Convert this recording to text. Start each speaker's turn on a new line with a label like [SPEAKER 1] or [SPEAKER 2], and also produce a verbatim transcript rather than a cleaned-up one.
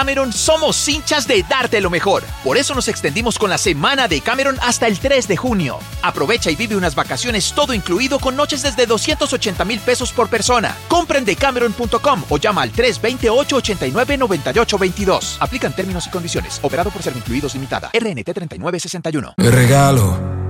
[SPEAKER 1] Cameron somos hinchas de darte lo mejor. Por eso nos extendimos con la semana de Cameron hasta el tres de junio. Aprovecha y vive unas vacaciones todo incluido con noches desde doscientos ochenta mil pesos por persona. Compra en decameron punto com o llama al tres dos cero, ocho ocho nueve, nueve ocho dos dos. Aplican términos y condiciones. Operado por Servincluidos Limitada. R N T treinta y nueve sesenta y uno.
[SPEAKER 2] Me regalo